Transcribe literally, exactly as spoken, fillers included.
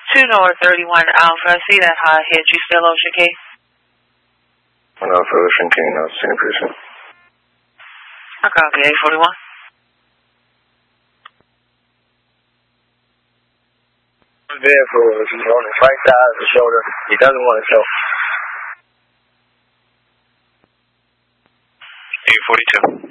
two North thirty-one Alpha. I see that high hit. You still Ocean Key? one Alpha Ocean Key, not same person. I copy eight forty-one. Vehicle is on his right side of the shoulder. He doesn't want to show. eight forty-two.